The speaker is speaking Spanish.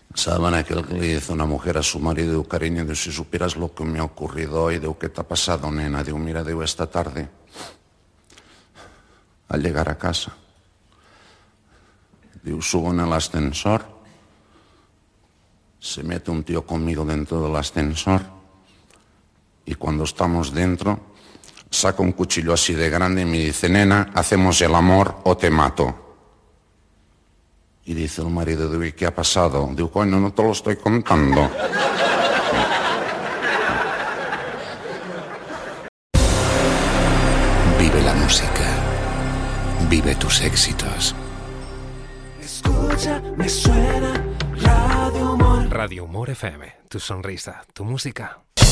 ¿Saben aquel que le dice una mujer a su marido, diu, cariño, diu, si supieras lo que me ha ocurrido hoy, diu, ¿qué te ha pasado, nena? Diu, mira, diu, esta tarde, al llegar a casa, diu, subo en el ascensor, se mete un tío conmigo dentro del ascensor y cuando estamos dentro saca un cuchillo así de grande y me dice, nena, ¿hacemos el amor o te mato? Y dice el marido, digo, ¿y qué ha pasado? Digo, coño, no te lo estoy contando. Vive la música. Vive tus éxitos. Escucha, me suena Radio Humor. Radio Humor FM, tu sonrisa, tu música.